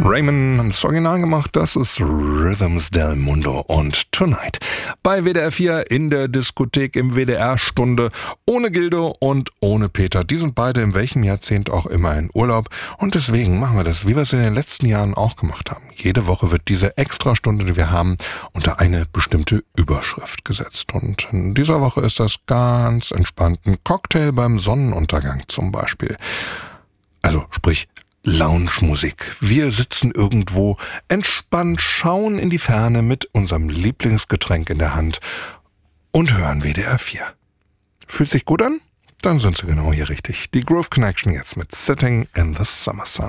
Raymond hat das Original gemacht, das ist Rhythms del Mundo und Tonight. Bei WDR 4 in der Diskothek im WDR-Stunde ohne Gildo und ohne Peter. Die sind beide in welchem Jahrzehnt auch immer in Urlaub und deswegen machen wir das, wie wir es in den letzten Jahren auch gemacht haben. Jede Woche wird diese Extrastunde, die wir haben, unter eine bestimmte Überschrift gesetzt. Und in dieser Woche ist das ganz entspannt. Ein Cocktail beim Sonnenuntergang zum Beispiel. Also sprich Lounge-Musik. Wir sitzen irgendwo entspannt, schauen in die Ferne mit unserem Lieblingsgetränk in der Hand und hören WDR 4. Fühlt sich gut an? Dann sind Sie genau hier richtig. Die Groove Connection jetzt mit Sitting in the Summer Sun.